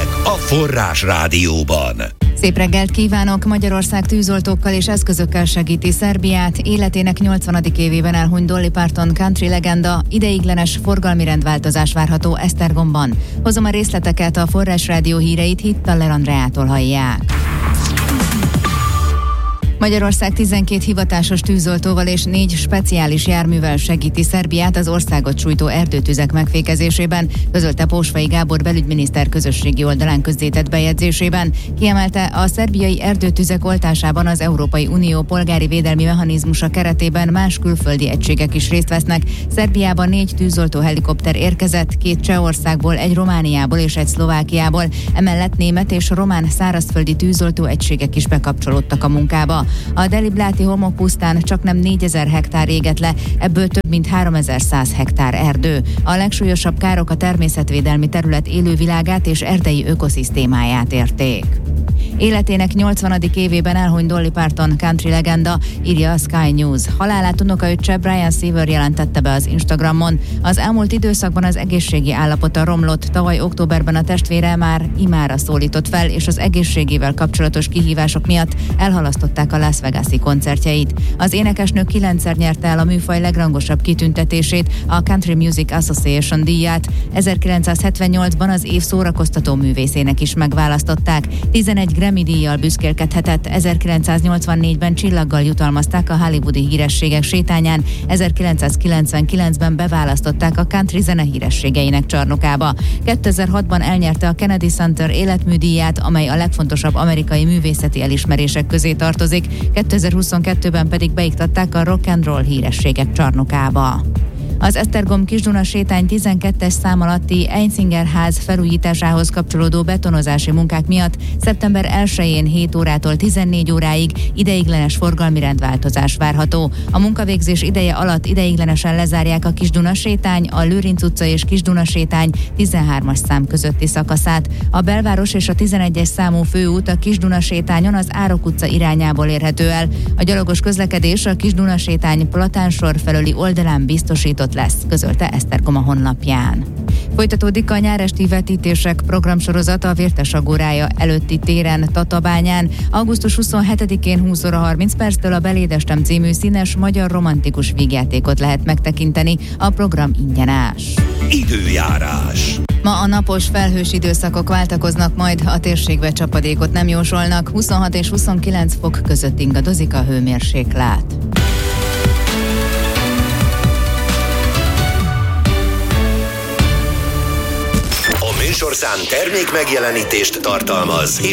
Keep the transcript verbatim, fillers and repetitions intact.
a Forrás Rádióban. Szép reggelt kívánok! Magyarország tűzoltókkal és eszközökkel segíti Szerbiát. Életének nyolcvanadik évében elhunyt Dolly Parton country legenda, ideiglenes forgalmi rendváltozás várható Esztergomban. Hozom a részleteket, a Forrás Rádió híreit Hittaller Andreától hallják. Magyarország tizenkét hivatásos tűzoltóval és négy speciális járművel segíti Szerbiát az országot sújtó erdőtüzek megfékezésében, közölte Pósfai Gábor belügyminiszter közösségi oldalán közzétett bejegyzésében. Kiemelte, a szerbiai erdőtüzek oltásában az Európai Unió polgári védelmi mechanizmusa keretében más külföldi egységek is részt vesznek. Szerbiában négy tűzoltó helikopter érkezett, két Csehországból, egy Romániából és egy Szlovákiából. Emellett német és román szárazföldi tűzoltó egységek is bekapcsolódtak a munkába. A Delibláti homokpusztán csaknem négyezer hektár égett le, ebből több mint háromezer-száz hektár erdő. A legsúlyosabb károk a természetvédelmi terület élővilágát és erdei ökoszisztémáját érték. Életének nyolcvanadik évében elhunyt Dolly Parton country legenda, írja a Sky News. Halálát unokaöccse Brian Seaver jelentette be az Instagramon. Az elmúlt időszakban az egészségi állapota romlott, tavaly októberben a testvére már imára szólított fel, és az egészségével kapcsolatos kihívások miatt elhalasztották a Las Vegas-i koncertjeit. Az énekesnő kilencszer nyerte el a műfaj legrangosabb kitüntetését, a Country Music Association díját. ezerkilencszázhetvennyolcban az év szórakoztató művészének is megválasztották. tizenegy Grammy díjjal büszkélkedhetett, ezerkilencszáznyolcvannégyben csillaggal jutalmazták a hollywoodi hírességek sétányán, ezerkilencszázkilencvenkilencben beválasztották a country zene hírességeinek csarnokába. kétezer-hatban elnyerte a Kennedy Center életműdíját, amely a legfontosabb amerikai művészeti elismerések közé tartozik, kétezer-huszonkettőben pedig beiktatták a rock and roll hírességek csarnokába. Az Esztergom Kisduna sétány tizenkettes szám alatti Einzinger ház felújításához kapcsolódó betonozási munkák miatt szeptember elsején hét órától tizennégy óráig ideiglenes forgalmi rendváltozás várható. A munkavégzés ideje alatt ideiglenesen lezárják a Kisduna sétány, a Lőrinc utca és Kisduna sétány tizenhármas szám közötti szakaszát. A belváros és a tizenegyes számú főút a Kisduna sétányon az Árok utca irányából érhető el. A gyalogos közlekedés a Kisduna sétány Platánsor felőli oldalán biztosított lesz, közölte Esztergom a honlapján. Folytatódik a nyáresti vetítések programsorozata a Vértes Agórája előtti téren Tatabányán. augusztus huszonhetedikén húsz óra harminc perctől a Belédestem című színes magyar romantikus vígjátékot lehet megtekinteni. A program ingyenes. Időjárás. Ma a napos, felhős időszakok váltakoznak, majd a térségbe csapadékot nem jósolnak. huszonhat és huszonkilenc fok között ingadozik a hőmérséklet. Műsorszám termék megjelenítést tartalmaz.